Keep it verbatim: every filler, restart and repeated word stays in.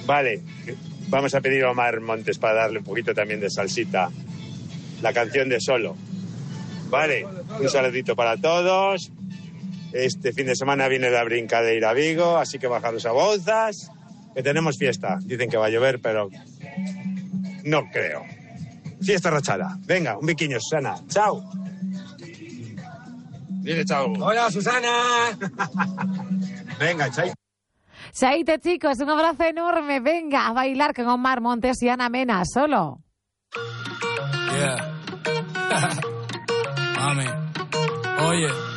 Vale, vamos a pedir a Omar Montes para darle un poquito también de salsita. La canción de Solo. Vale, un saludito para todos. Este fin de semana viene la brincadeira a Vigo, así que bajaros a Bouzas, que tenemos fiesta. Dicen que va a llover, pero no creo. Fiesta rachada. Venga, un biquiño, Susana. Chao. Dile chao. Hola, Susana. Venga, chao. Chaito, chicos, un abrazo enorme. Venga a bailar con Omar Montes y Ana Mena, Solo. Yeah. Mami. Oye.